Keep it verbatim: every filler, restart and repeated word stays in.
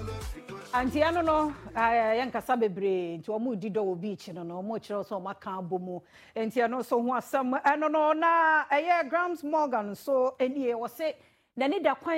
Anti ano no yankasa bebre nti omo di do beach no no omo kire so maka abomu nti ano so ho asam ano no na eye Grams Morgan so enie wo se na ni da kwan